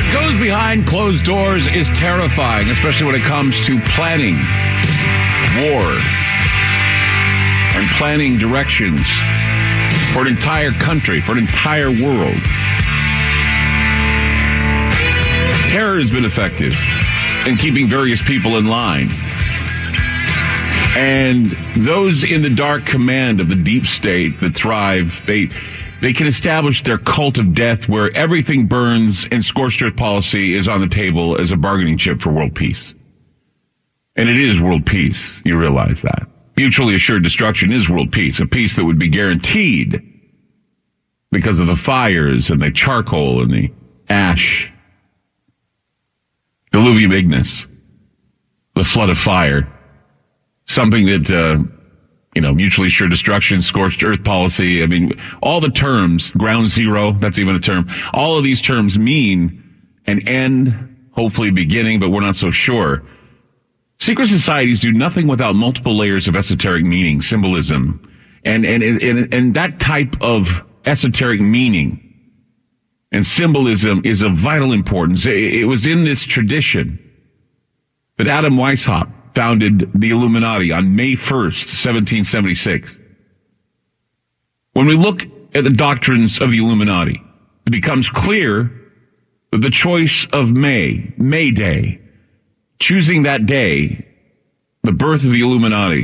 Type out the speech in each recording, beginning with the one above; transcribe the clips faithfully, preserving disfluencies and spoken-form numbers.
What goes behind closed doors is terrifying, especially when it comes to planning war and planning directions for an entire country, for an entire world. Terror has been effective in keeping various people in line. And those in the dark command of the deep state that thrive, they they can establish their cult of death where everything burns and scorched earth policy is on the table as a bargaining chip for world peace. And it is world peace. You realize that. Mutually assured destruction is world peace, a peace that would be guaranteed because of the fires and the charcoal and the ash. Diluvium ignis, the flood of fire. Something that, uh, you know, mutually assured destruction, scorched earth policy. I mean, all the terms, ground zero, that's even a term. All of these terms mean an end, hopefully beginning, but we're not so sure. Secret societies do nothing without multiple layers of esoteric meaning, symbolism, and, and, and, and that type of esoteric meaning and symbolism is of vital importance. It was in this tradition that Adam Weishaupt founded the Illuminati on May first, seventeen seventy-six. When we look at the doctrines of the Illuminati, it becomes clear that the choice of May, May Day, choosing that day, the birth of the Illuminati,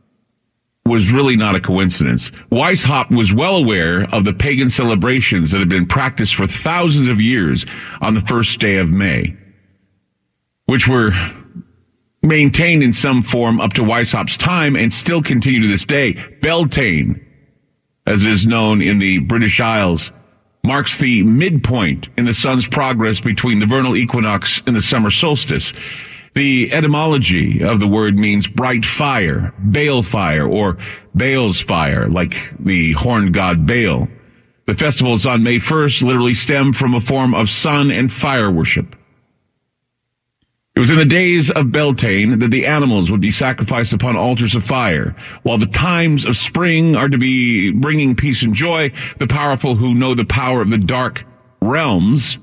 was really not a coincidence. Weishaupt was well aware of the pagan celebrations that had been practiced for thousands of years on the first day of May, which were maintained in some form up to Weishaupt's time and still continue to this day. Beltane, as it is known in the British Isles, marks the midpoint in the sun's progress between the vernal equinox and the summer solstice. The etymology of the word means bright fire, Baal fire, or Baal's fire, like the horned god Baal. The festivals on May first literally stem from a form of sun and fire worship. It was in the days of Beltane that the animals would be sacrificed upon altars of fire. While the times of spring are to be bringing peace and joy, the powerful who know the power of the dark realms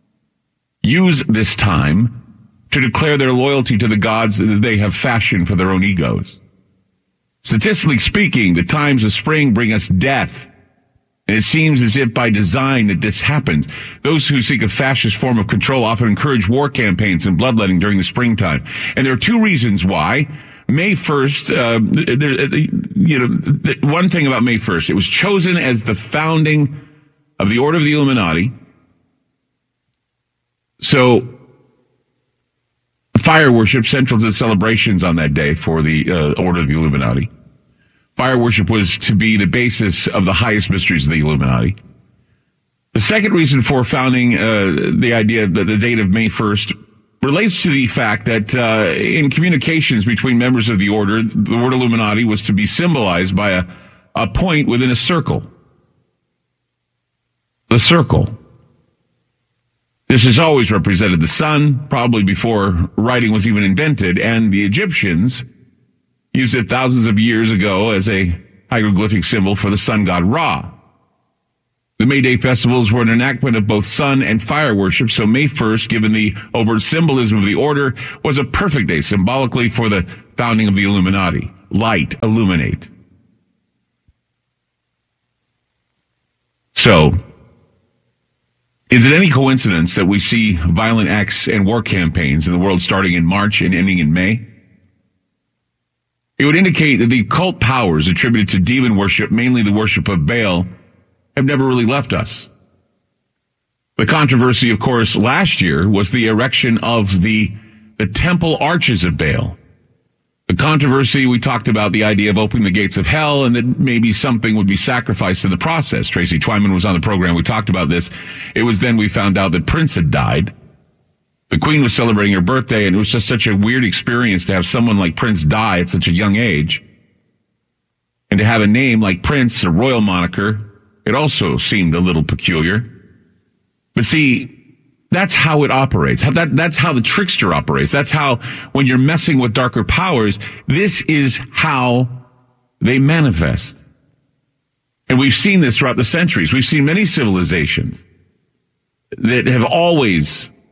use this time to declare their loyalty to the gods that they have fashioned for their own egos. Statistically speaking, the times of spring bring us death. And it seems as if by design that this happens. Those who seek a fascist form of control often encourage war campaigns and bloodletting during the springtime. And there are two reasons why. May first, uh, there, you know, one thing about May first, it was chosen as the founding of the Order of the Illuminati. So, fire worship central to the celebrations on that day for the uh, Order of the Illuminati. Fire worship was to be the basis of the highest mysteries of the Illuminati. The second reason for founding uh, the idea that the date of May first relates to the fact that uh, in communications between members of the order, the word Illuminati was to be symbolized by a, a point within a circle. The circle. This has always represented the sun, probably before writing was even invented, and the Egyptians used it thousands of years ago as a hieroglyphic symbol for the sun god Ra. The May Day festivals were an enactment of both sun and fire worship, so May first, given the overt symbolism of the order, was a perfect day symbolically for the founding of the Illuminati. Light, illuminate. So, is it any coincidence that we see violent acts and war campaigns in the world starting in March and ending in May? It would indicate that the occult powers attributed to demon worship, mainly the worship of Baal, have never really left us. The controversy, of course, last year was the erection of the, the temple arches of Baal. The controversy, we talked about the idea of opening the gates of hell and that maybe something would be sacrificed in the process. Tracy Twyman was on the program. We talked about this. It was then we found out that Prince had died. The Queen was celebrating her birthday, and it was just such a weird experience to have someone like Prince die at such a young age. And to have a name like Prince, a royal moniker, it also seemed a little peculiar. But see, that's how it operates. That, that's how the trickster operates. That's how, when you're messing with darker powers, this is how they manifest. And we've seen this throughout the centuries. We've seen many civilizations that have always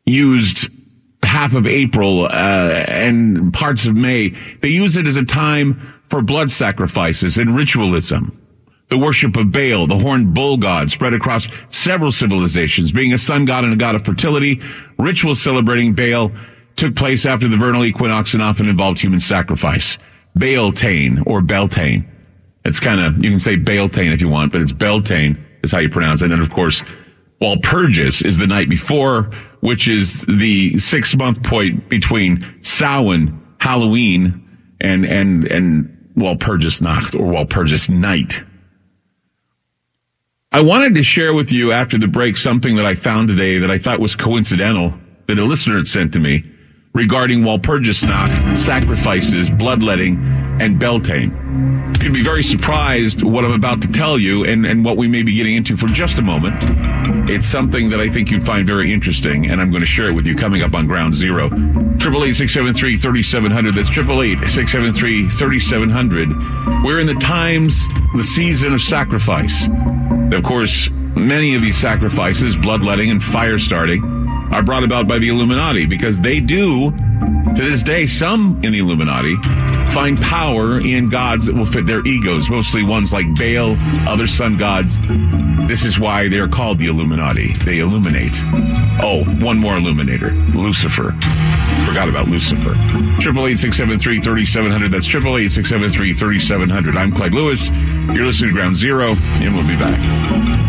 used half of April uh, and parts of May. They use it as a time for blood sacrifices and ritualism. The worship of Baal, the horned bull god, spread across several civilizations. Being a sun god and a god of fertility, rituals celebrating Baal took place after the vernal equinox and often involved human sacrifice. Beltane or Beltane. It's kind of, you can say Beltane if you want, but it's Beltane is how you pronounce it. And of course, Walpurgis is the night before, which is the six month point between Samhain, Halloween, and, and, and Walpurgis Nacht or Walpurgis Night. I wanted to share with you after the break something that I found today that I thought was coincidental that a listener had sent to me regarding Walpurgisnacht, sacrifices, bloodletting, and Beltane. You'd be very surprised what I'm about to tell you and, and what we may be getting into for just a moment. It's something that I think you'd find very interesting, and I'm going to share it with you coming up on Ground Zero. eight eight eight, six seven three, three seven zero zero. That's eight eight eight, six seven three, three seven zero zero. We're in the times, the season of sacrifice. Of course, many of these sacrifices, bloodletting and fire starting, are brought about by the Illuminati because they do, to this day, some in the Illuminati find power in gods that will fit their egos, mostly ones like Baal, other sun gods. This is why they're called the Illuminati. They illuminate. Oh, one more illuminator, Lucifer. Forgot about Lucifer. eight eight eight, six seven three, three seven zero zero. That's eight eight eight, six seven three, three seven zero zero. I'm Clyde Lewis. You're listening to Ground Zero, and we'll be back.